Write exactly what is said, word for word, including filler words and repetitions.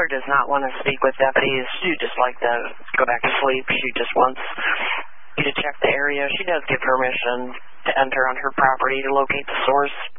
caller does not want to speak with deputies. She'd just like to go back to sleep. She just wants you to check the area. She does give permission to enter on her property to locate the source.